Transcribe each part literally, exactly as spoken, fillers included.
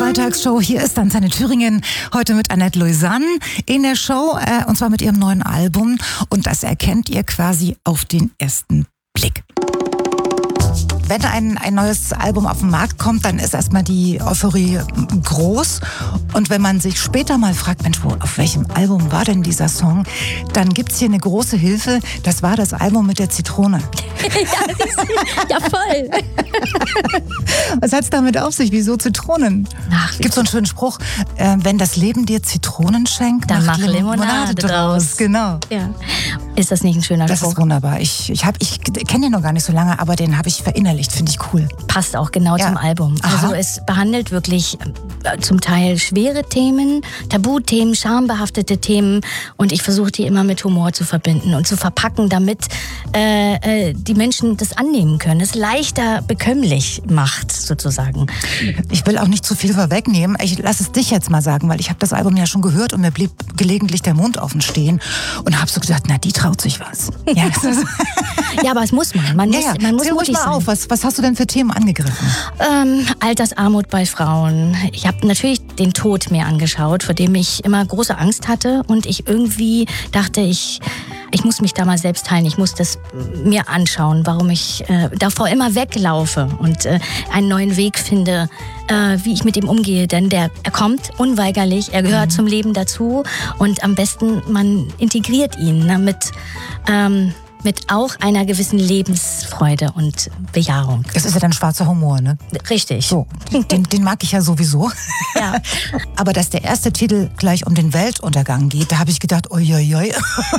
Freitagsshow. Hier ist dann seine Thüringen, heute mit Annette Lausanne in der Show, äh, und zwar mit ihrem neuen Album. Und das erkennt ihr quasi auf den ersten Blick. Wenn ein, ein neues Album auf den Markt kommt, dann ist erstmal die Euphorie groß. Und wenn man sich später mal fragt, Mensch, wo, auf welchem Album war denn dieser Song? Dann gibt's hier eine große Hilfe. Das war das Album mit der Zitrone. ja, voll. Was hat's damit auf sich? Wieso Zitronen? Ach, Gibt so einen schönen Spruch, äh, wenn das Leben dir Zitronen schenkt, dann mach mach Limonade, Limonade draus. draus. Genau. Ja. Ist das nicht ein schöner Das Spruch? ist wunderbar. Ich, ich, hab, ich kenne den noch gar nicht so lange, aber den habe ich verinnerlicht. Finde ich cool. Passt auch genau Ja. zum Album. Aha. Also es behandelt wirklich äh, zum Teil schwere Themen, Tabuthemen, schambehaftete Themen, und ich versuche die immer mit Humor zu verbinden und zu verpacken, damit äh, äh, die Menschen das annehmen können, es leichter bekömmlich macht sozusagen. Ich will auch nicht zu viel vorwegnehmen. Ich lass es dich jetzt mal sagen, weil ich habe das Album ja schon gehört und mir blieb gelegentlich der Mund offen stehen und habe so gedacht, na, die traut sich was. Ja, Ja, aber es muss man. Man muss, ja, ja. man muss Zähl ruhig mutig mal sein. auf. Was, was hast du denn für Themen angegriffen? Ähm, Altersarmut bei Frauen. Ich habe natürlich den Tod mir angeschaut, vor dem ich immer große Angst hatte, und ich irgendwie dachte, ich, ich muss mich da mal selbst heilen. Ich muss das mir anschauen, warum ich äh, davor immer weglaufe und äh, einen neuen Weg finde, äh, wie ich mit ihm umgehe. Denn der, er kommt unweigerlich, er gehört mhm. zum Leben dazu, und am besten man integriert ihn, ne, mit... Ähm, mit auch einer gewissen Lebensfreude und Bejahung. Es ist ja dann schwarzer Humor, ne? Richtig. So, den, den mag ich ja sowieso. Ja. Aber dass der erste Titel gleich um den Weltuntergang geht, da habe ich gedacht, uiuiui.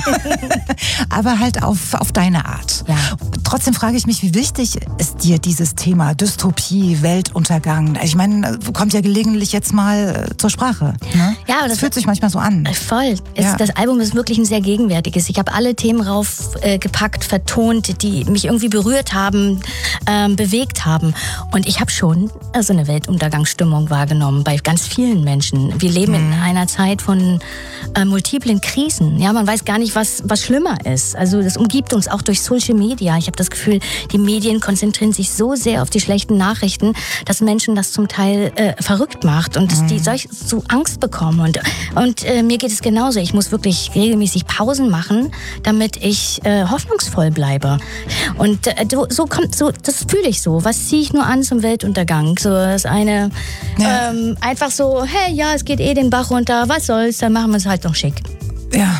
Aber halt auf, auf deine Art. Ja. Trotzdem frage ich mich, wie wichtig ist dir dieses Thema Dystopie, Weltuntergang? Ich meine, kommt ja gelegentlich jetzt mal zur Sprache. Ne? Ja, aber das das fühlt sich manchmal so an. Voll. Es, Ja. Das Album ist wirklich ein sehr gegenwärtiges. Ich habe alle Themen raufgepackt, äh, vertont, die mich irgendwie berührt haben, ähm, bewegt haben. Und ich habe schon äh, so eine Weltuntergangsstimmung wahrgenommen bei ganz vielen Menschen. Wir leben mhm. in einer Zeit von äh, multiplen Krisen. Ja, man weiß gar nicht, was, was schlimmer ist. Also das umgibt uns auch durch Social Media. Ich habe das Gefühl, die Medien konzentrieren sich so sehr auf die schlechten Nachrichten, dass Menschen das zum Teil äh, verrückt macht und dass die solch so Angst bekommen. Und, und äh, mir geht es genauso. Ich muss wirklich regelmäßig Pausen machen, damit ich äh, hoffnungsvoll bleibe. Und äh, so, so kommt, so, das fühle ich so. Was ziehe ich nur an zum Weltuntergang? So das eine, Ja. ähm, einfach so, hey, ja, es geht eh den Bach runter, was soll's, dann machen wir es halt noch schick. Ja.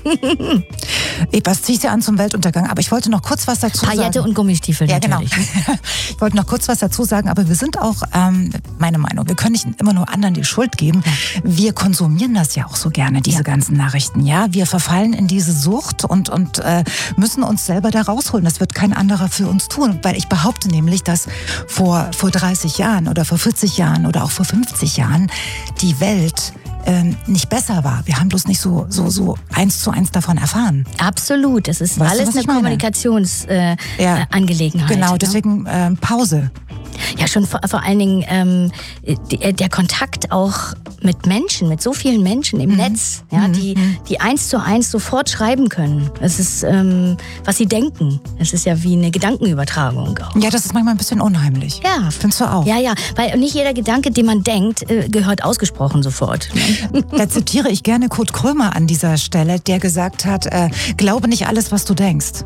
Was ziehst du an zum Weltuntergang? Aber ich wollte noch kurz was dazu sagen. Paillette und Gummistiefel Ja, natürlich. genau. Ich wollte noch kurz was dazu sagen, aber wir sind auch, ähm, meine Meinung, wir können nicht immer nur anderen die Schuld geben. Wir konsumieren das ja auch so gerne, diese Ja. ganzen Nachrichten. Ja, wir verfallen in diese Sucht und, und äh, müssen uns selber da rausholen. Das wird kein anderer für uns tun, weil ich behaupte nämlich, dass vor, vor dreißig Jahren oder vor vierzig Jahren oder auch vor fünfzig Jahren die Welt ähm, nicht besser war. Wir haben bloß nicht so, so, so eins zu eins davon erfahren. Absolut, es ist Weißt du, alles was eine ich meine? Kommunikationsangelegenheit. Äh, Ja. äh, Angelegenheit, Genau, ne? deswegen ähm, Pause. Ja, schon vor, vor allen Dingen ähm, die, der Kontakt auch mit Menschen, mit so vielen Menschen im Mhm. Netz, ja, Mhm. die, die eins zu eins sofort schreiben können. Es ist, ähm, was sie denken. Es ist ja wie eine Gedankenübertragung auch. Ja, das ist manchmal ein bisschen unheimlich. Ja. Findest du auch? Ja, ja, weil nicht jeder Gedanke, den man denkt, äh, gehört ausgesprochen sofort. Da zitiere ich gerne Kurt Krömer an dieser Stelle, der gesagt hat, äh, glaube nicht alles, was du denkst.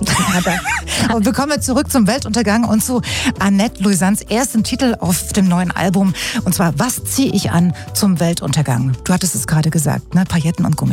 Aber wir kommen jetzt zurück zum Weltuntergang und zu Annette Lausannes ersten Titel auf dem neuen Album. Und zwar, was ziehe ich an zum Weltuntergang? Du hattest es gerade gesagt, ne? Pailletten und Gummi.